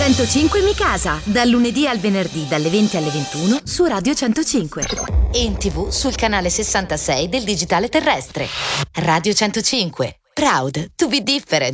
105 Mi Casa, dal lunedì al venerdì dalle 20 alle 21 su Radio 105. E in TV sul canale 66 del digitale terrestre. Radio 105, proud to be different.